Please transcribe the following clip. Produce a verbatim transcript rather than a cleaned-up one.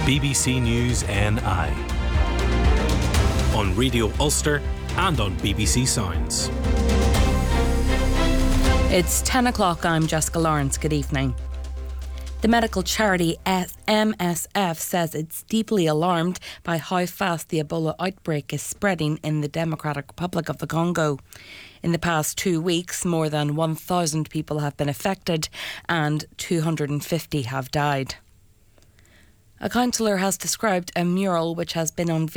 B B C News N I. On Radio Ulster and on B B C Sounds. It's ten o'clock. I'm Jessica Lawrence. Good evening. The medical charity M S F says it's deeply alarmed by how fast the Ebola outbreak is spreading in the Democratic Republic of the Congo. In the past two weeks, more than one thousand people have been affected and two hundred fifty have died. A councillor has described a mural which has been unveiled